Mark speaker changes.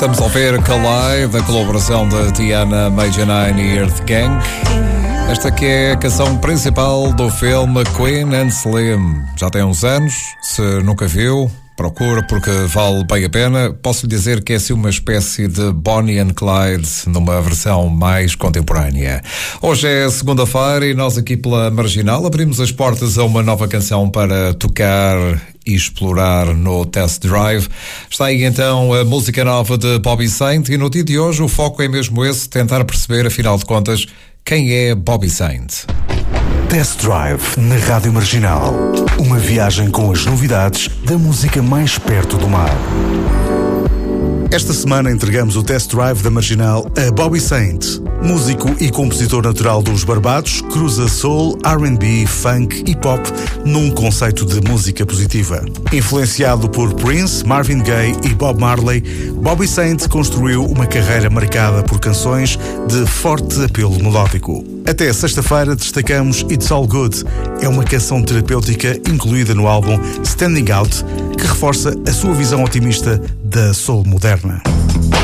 Speaker 1: Estamos a ouvir Kalei, da colaboração de Tiana, Major Nine e Earth Gang. Esta que é a canção principal do filme Queen and Slim. Já tem uns anos, se nunca viu, procura porque vale bem a pena. Posso lhe dizer que é assim uma espécie de Bonnie and Clyde numa versão mais contemporânea. Hoje é segunda-feira e nós aqui pela Marginal abrimos as portas a uma nova canção para tocar e explorar no Test Drive. Está aí então a música nova de Bobby Saint e no dia de hoje o foco é mesmo esse, tentar perceber, afinal de contas, quem é Bobby Saint.
Speaker 2: Test Drive na Rádio Marginal. Uma viagem com as novidades da música mais perto do mar. Esta semana entregamos o Test Drive da Marginal a Bobby Saint. Músico e compositor natural dos Barbados, cruza soul, R&B, funk e pop num conceito de música positiva. Influenciado por Prince, Marvin Gaye e Bob Marley, Bobby Saint construiu uma carreira marcada por canções de forte apelo melódico. Até sexta-feira destacamos It's All Good. É uma canção terapêutica incluída no álbum Standing Out, que reforça a sua visão otimista da soul moderna.